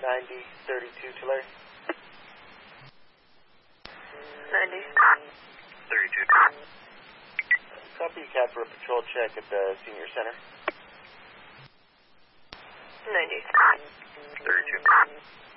9032 to Larry. 90. 32. Copy, Cap, for a patrol check at the senior center. 90. 32.